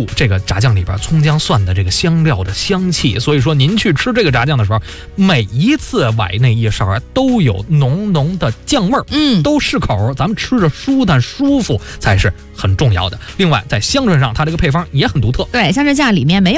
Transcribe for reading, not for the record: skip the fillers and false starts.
这个炸酱里边葱姜蒜的这个香料的香气，所以说您去吃这个炸酱的时候，每一次崴那一勺都有浓浓的酱味儿，都适口，咱们吃着舒坦舒服才是很重要的。另外在香醇上，它这个配方也很独特， 对，像这酱里面没有